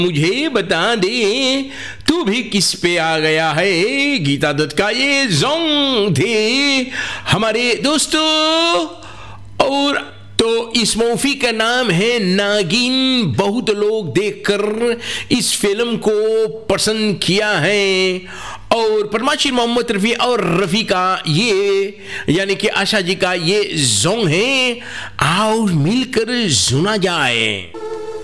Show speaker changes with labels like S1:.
S1: मुझे बता दे तू भी किस पे आ गया है। गीता दत्त का ये जोंग थे हमारे दोस्तों। और तो इस मूवी का नाम है नागिन। बहुत लोग देखकर इस फिल्म को पसंद किया है। और परमाशिर मोहम्मद रफ़ी और रफ़ी का ये यानी कि आशा जी का ये जोंग है। आओ मिलकर सुना जाए।